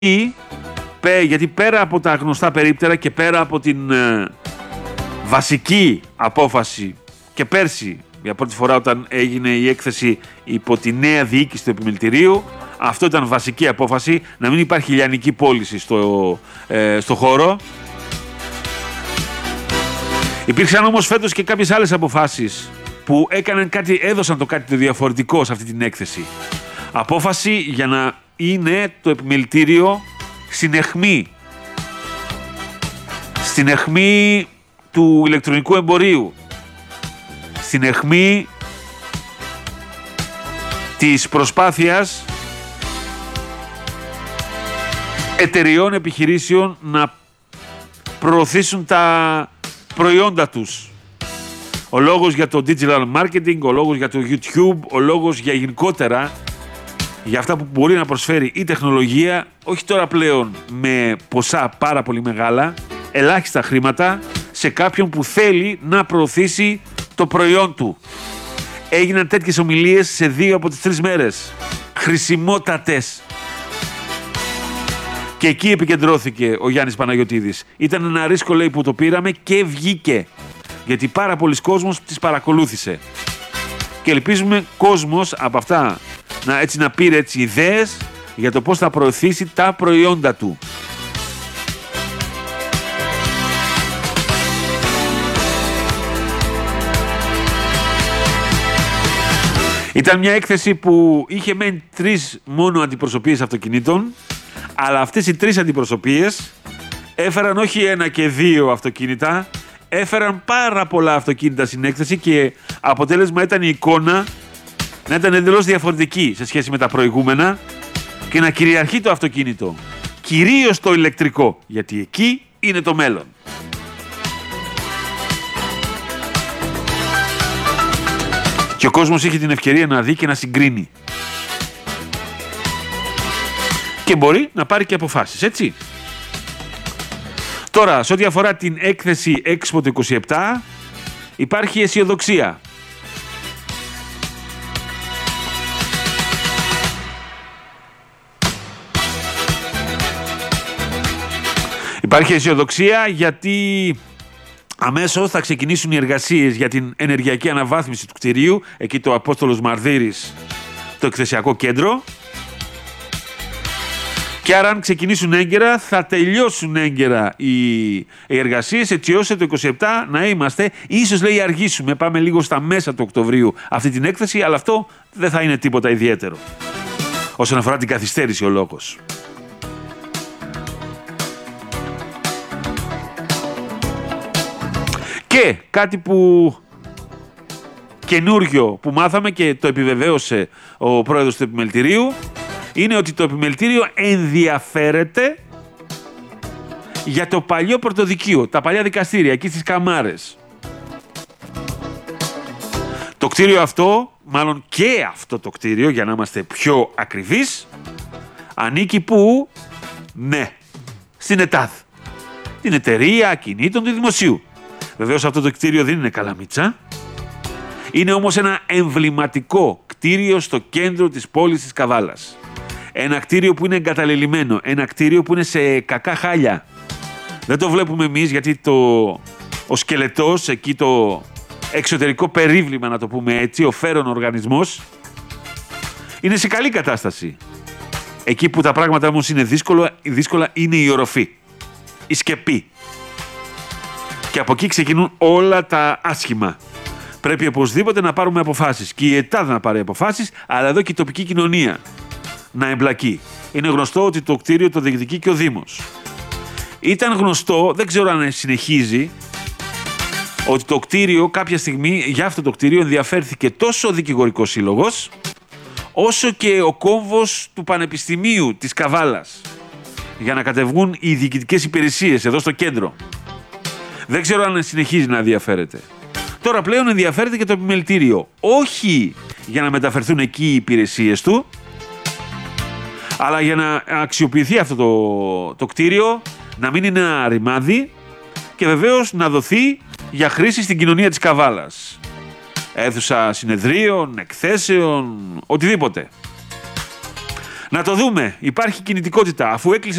γιατί πέρα από τα γνωστά περίπτερα και πέρα από την βασική απόφαση και πέρσι για πρώτη φορά όταν έγινε η έκθεση υπό τη νέα διοίκηση του επιμελητηρίου, αυτό ήταν βασική απόφαση, να μην υπάρχει λιανική πώληση στο χώρο. Υπήρξαν όμως φέτος και κάποιες άλλες αποφάσεις που έδωσαν κάτι διαφορετικό σε αυτή την έκθεση. Απόφαση για να είναι το επιμελητήριο στην αιχμή του ηλεκτρονικού εμπορίου, στην αιχμή της προσπάθειας εταιριών, επιχειρήσεων να προωθήσουν τα προϊόντα τους. Ο λόγος για το digital marketing, ο λόγος για το YouTube, ο λόγος για γενικότερα για αυτά που μπορεί να προσφέρει η τεχνολογία, όχι τώρα πλέον με ποσά πάρα πολύ μεγάλα, ελάχιστα χρήματα, σε κάποιον που θέλει να προωθήσει το προϊόν του. Έγιναν τέτοιες ομιλίες σε 2 από τις 3 μέρες. Χρησιμότατες. Και εκεί επικεντρώθηκε ο Γιάννης Παναγιωτίδης. Ήταν ένα ρίσκο, λέει, που το πήραμε και βγήκε. Γιατί πάρα πολλοί κόσμος τις παρακολούθησε. Και ελπίζουμε κόσμος από αυτά να πήρε ιδέες για το πώς θα προωθήσει τα προϊόντα του. Ήταν μια έκθεση που είχε μεν 3 μόνο αντιπροσωπείες αυτοκινήτων, αλλά αυτές οι 3 αντιπροσωπείες έφεραν όχι 1 και 2 αυτοκίνητα, έφεραν πάρα πολλά αυτοκίνητα στην έκθεση και αποτέλεσμα ήταν η εικόνα να ήταν εντελώς διαφορετική σε σχέση με τα προηγούμενα και να κυριαρχεί το αυτοκίνητο. Κυρίως το ηλεκτρικό, γιατί εκεί είναι το μέλλον. Και ο κόσμος είχε την ευκαιρία να δει και να συγκρίνει. Και μπορεί να πάρει και αποφάσεις, έτσι. Τώρα, σε ό,τι αφορά την έκθεση Expo του 27, υπάρχει αισιοδοξία. Υπάρχει αισιοδοξία γιατί αμέσως θα ξεκινήσουν οι εργασίες για την ενεργειακή αναβάθμιση του κτηρίου, εκεί το Απόστολος Μαρδύρης, το εκθεσιακό κέντρο. Και άρα αν ξεκινήσουν έγκαιρα θα τελειώσουν έγκαιρα οι εργασίες, έτσι ώστε το 27 να είμαστε, ίσως λέει αργήσουμε, πάμε λίγο στα μέσα του Οκτωβρίου αυτή την έκθεση, αλλά αυτό δεν θα είναι τίποτα ιδιαίτερο όσον αφορά την καθυστέρηση ο λόγος. Και κάτι που καινούριο που μάθαμε και το επιβεβαίωσε ο πρόεδρος του επιμελητηρίου είναι ότι το επιμελητήριο ενδιαφέρεται για το παλιό πρωτοδικείο, τα παλιά δικαστήρια εκεί στις Καμάρες. Το κτίριο αυτό, μάλλον και αυτό το κτίριο, για να είμαστε πιο ακριβείς, ανήκει που, ναι, στην ΕΤΑΔ, την Εταιρεία Ακινήτων του Δημοσίου. Βεβαίως αυτό το κτίριο δεν είναι καλαμίτσα. Είναι όμως ένα εμβληματικό κτίριο στο κέντρο της πόλης της Καβάλας. Ένα κτίριο που είναι εγκαταλελειμμένο, ένα κτίριο που είναι σε κακά χάλια. Δεν το βλέπουμε εμείς γιατί ο σκελετός, εκεί το εξωτερικό περίβλημα, να το πούμε έτσι, ο φέρον οργανισμός, είναι σε καλή κατάσταση. Εκεί που τα πράγματα όμως είναι δύσκολα είναι η οροφή, η σκεπή. Και από εκεί ξεκινούν όλα τα άσχημα. Πρέπει οπωσδήποτε να πάρουμε αποφάσεις. Και η ΕΤΑΔ να πάρει αποφάσεις, αλλά εδώ και η τοπική κοινωνία να εμπλακεί. Είναι γνωστό ότι το κτίριο το διεκδικεί και ο Δήμος. Ήταν γνωστό, δεν ξέρω αν συνεχίζει, ότι το κτίριο κάποια στιγμή, για αυτό το κτίριο ενδιαφέρθηκε τόσο ο Δικηγορικός Σύλλογος, όσο και ο κόμβος του Πανεπιστημίου της Καβάλας, για να κατεβγούν οι διοικητικές υπηρεσίες εδώ στο κέντρο. Δεν ξέρω αν συνεχίζει να ενδιαφέρεται. Τώρα πλέον ενδιαφέρεται και το επιμελητήριο. Όχι για να μεταφερθούν εκεί οι υπηρεσίες του, αλλά για να αξιοποιηθεί αυτό το κτίριο, να μην είναι ένα ρημάδι και βεβαίως να δοθεί για χρήση στην κοινωνία της Καβάλας. Αίθουσα συνεδρίων, εκθέσεων, οτιδήποτε. Να το δούμε. Υπάρχει κινητικότητα. Αφού έκλεισε